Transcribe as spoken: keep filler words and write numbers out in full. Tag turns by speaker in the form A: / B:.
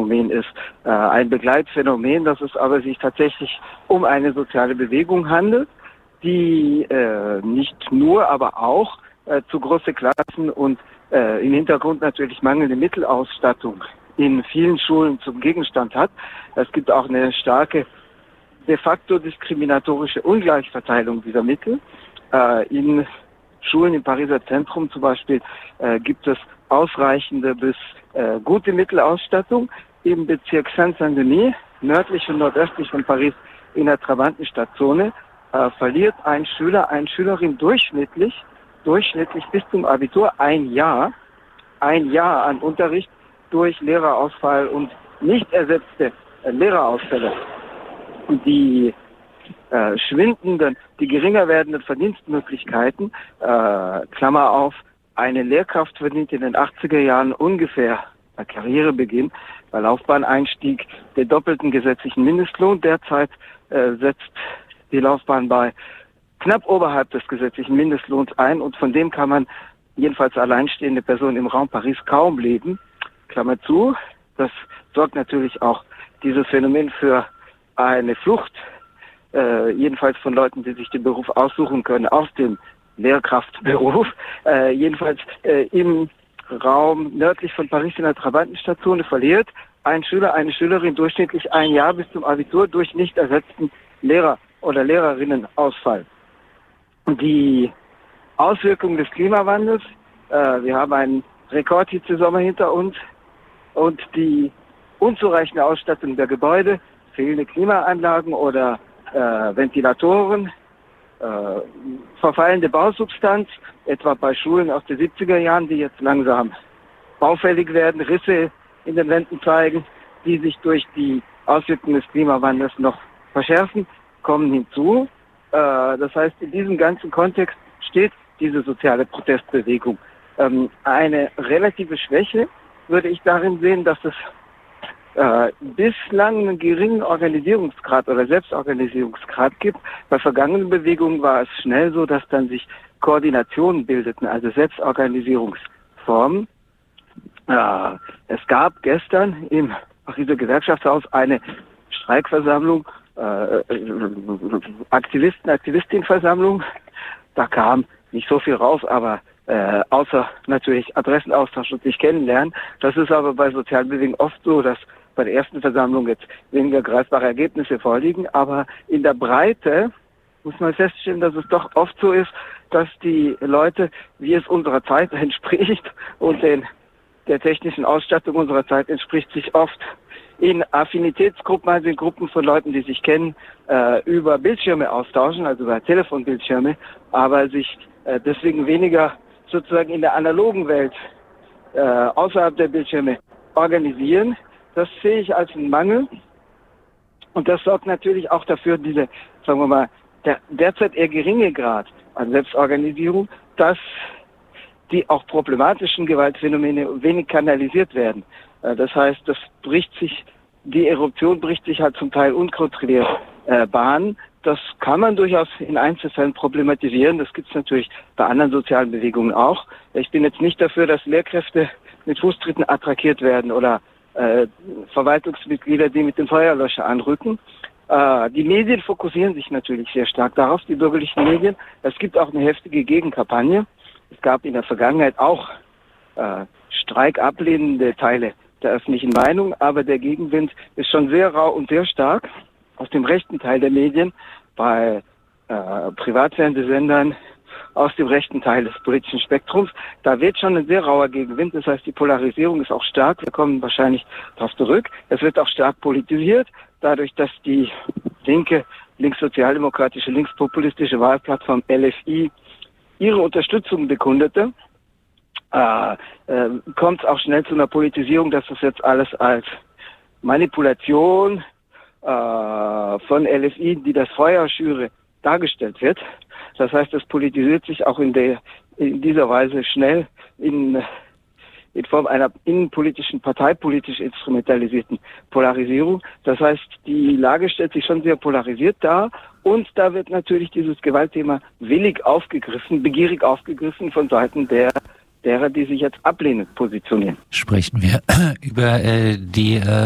A: Phänomen ist. Äh, ein Begleitphänomen, dass es aber sich tatsächlich um eine soziale Bewegung handelt, die äh, nicht nur, aber auch äh, zu große Klassen und äh, im Hintergrund natürlich mangelnde Mittelausstattung in vielen Schulen zum Gegenstand hat. Es gibt auch eine starke de facto diskriminatorische Ungleichverteilung dieser Mittel. Äh, in Schulen im Pariser Zentrum zum Beispiel äh, gibt es ausreichende bis äh, gute Mittelausstattung. Im Bezirk Saint-Saint-Denis, nördlich und nordöstlich von Paris, in der Trabantenstadtzone, äh, verliert ein Schüler, eine Schülerin durchschnittlich, durchschnittlich bis zum Abitur ein Jahr, ein Jahr an Unterricht durch Lehrerausfall und nicht ersetzte äh, Lehrerausfälle. Die äh, schwindenden, die geringer werdenden Verdienstmöglichkeiten, äh, Klammer auf, eine Lehrkraft verdient in den achtziger Jahren ungefähr bei Karrierebeginn, bei Laufbahneinstieg den doppelten gesetzlichen Mindestlohn. Derzeit äh, setzt die Laufbahn bei knapp oberhalb des gesetzlichen Mindestlohns ein und von dem kann man jedenfalls alleinstehende Person im Raum Paris kaum leben. Klammer zu, das sorgt natürlich auch dieses Phänomen für eine Flucht, äh, jedenfalls von Leuten, die sich den Beruf aussuchen können, aus dem Lehrkraftberuf, äh, jedenfalls äh, im Raum nördlich von Paris in der Trabantenstadtzone verliert ein Schüler, eine Schülerin durchschnittlich ein Jahr bis zum Abitur durch nicht ersetzten Lehrer- oder Lehrerinnenausfall. Die Auswirkungen des Klimawandels, äh, wir haben einen Rekordhitzesommer hinter uns und die unzureichende Ausstattung der Gebäude, fehlende Klimaanlagen oder äh, Ventilatoren, äh, verfallende Bausubstanz, etwa bei Schulen aus den siebziger Jahren, die jetzt langsam baufällig werden, Risse in den Wänden zeigen, die sich durch die Auswirkungen des Klimawandels noch verschärfen, kommen hinzu. Äh, das heißt, in diesem ganzen Kontext steht diese soziale Protestbewegung. Ähm, eine relative Schwäche würde ich darin sehen, dass es äh, bislang einen geringen Organisierungsgrad oder Selbstorganisierungsgrad gibt. Bei vergangenen Bewegungen war es schnell so, dass dann sich Koordinationen bildeten, also Selbstorganisierungsformen. Äh, es gab gestern im Pariser Gewerkschaftshaus eine Streikversammlung, äh, Aktivisten, Aktivistinnenversammlung. Da kam nicht so viel raus, aber äh, außer natürlich Adressenaustausch und sich kennenlernen. Das ist aber bei sozialen Bewegungen oft so, dass bei der ersten Versammlung jetzt weniger greifbare Ergebnisse vorliegen. Aber in der Breite muss man feststellen, dass es doch oft so ist, dass die Leute, wie es unserer Zeit entspricht und den, der technischen Ausstattung unserer Zeit entspricht, sich oft in Affinitätsgruppen, also in Gruppen von Leuten, die sich kennen, äh, über Bildschirme austauschen, also über Telefonbildschirme, aber sich äh, deswegen weniger sozusagen in der analogen Welt äh, außerhalb der Bildschirme organisieren. Das sehe ich als einen Mangel. Und das sorgt natürlich auch dafür, diese, sagen wir mal, der derzeit eher geringe Grad an Selbstorganisierung, dass die auch problematischen Gewaltphänomene wenig kanalisiert werden. Das heißt, das bricht sich, die Eruption bricht sich halt zum Teil unkontrolliert äh, Bahn. Das kann man durchaus in Einzelfällen problematisieren. Das gibt es natürlich bei anderen sozialen Bewegungen auch. Ich bin jetzt nicht dafür, dass Lehrkräfte mit Fußtritten attackiert werden oder äh, Verwaltungsmitglieder, die mit dem Feuerlöscher anrücken. Äh, die Medien fokussieren sich natürlich sehr stark darauf, die bürgerlichen Medien. Es gibt auch eine heftige Gegenkampagne. Es gab in der Vergangenheit auch äh, streikablehnende Teile der öffentlichen Meinung, aber der Gegenwind ist schon sehr rau und sehr stark aus dem rechten Teil der Medien, bei äh, Privatfernsehsendern, aus dem rechten Teil des politischen Spektrums. Da weht schon ein sehr rauer Gegenwind, das heißt, die Polarisierung ist auch stark, wir kommen wahrscheinlich darauf zurück. Es wird auch stark politisiert, dadurch, dass die linke, linkssozialdemokratische, linkspopulistische Wahlplattform L F I ihre Unterstützung bekundete. Äh, äh, kommt es auch schnell zu einer Politisierung, dass das jetzt alles als Manipulation äh, von L F I, die das Feuer schüre, dargestellt wird. Das heißt, es politisiert sich auch in, der, in dieser Weise schnell in, in Form einer innenpolitischen, parteipolitisch instrumentalisierten Polarisierung. Das heißt, die Lage stellt sich schon sehr polarisiert dar und da wird natürlich dieses Gewaltthema willig aufgegriffen, begierig aufgegriffen von Seiten der derer, die sich jetzt ablehnend positionieren.
B: Sprechen wir über äh, die äh